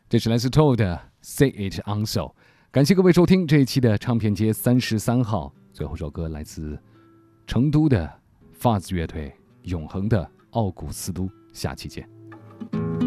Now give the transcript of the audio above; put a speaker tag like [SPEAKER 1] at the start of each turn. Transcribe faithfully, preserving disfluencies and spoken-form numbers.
[SPEAKER 1] 这是来自 Toe 的 Say It On So。 感谢各位收听这一期的唱片街三十三号。最后一首歌来自成都的发子乐队永恒的奥古斯都，下期见。